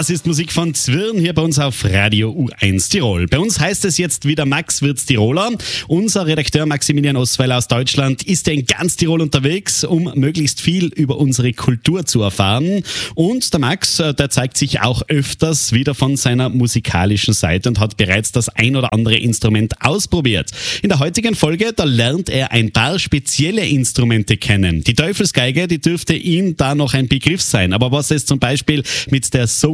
Das ist Musik von Zwirn hier bei uns auf Radio U1 Tirol. Bei uns heißt es jetzt wieder Max wird's Tiroler. Unser Redakteur Maximilian Osweiler aus Deutschland ist ja in ganz Tirol unterwegs, um möglichst viel über unsere Kultur zu erfahren. Und der Max, der zeigt sich auch öfters wieder von seiner musikalischen Seite und hat bereits das ein oder andere Instrument ausprobiert. In der heutigen Folge, da lernt er ein paar spezielle Instrumente kennen. Die Teufelsgeige, die dürfte ihm da noch ein Begriff sein. Aber was es zum Beispiel mit der